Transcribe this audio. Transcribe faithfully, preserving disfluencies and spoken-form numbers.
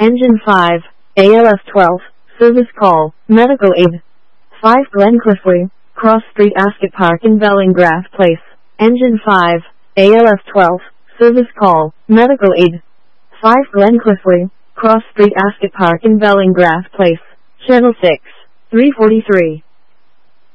Engine five, A L F twelve, service call, medical aid. five Glencliff Way, Cross Street Ascot Park in Bellingrave Place. Engine five, A L F twelve, service call, medical aid. five Glencliff Way, Cross Street Ascot Park in Bellingrave Place. Channel six, three forty-three.